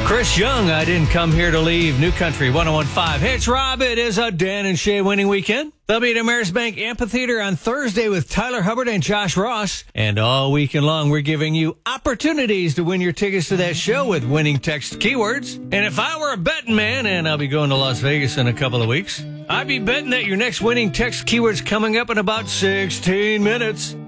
Chris Young, I Didn't Come Here to Leave, New Country 101.5. Hey, it's Rob. It is a Dan and Shay winning weekend. They'll be at Ameris Bank Amphitheater on Thursday with Tyler Hubbard and Josh Ross. And all weekend long, we're giving you opportunities to win your tickets to that show with winning text keywords. And if I were a betting man, and I'll be going to Las Vegas in a couple of weeks, I'd be betting that your next winning text keyword's coming up in about 16 minutes.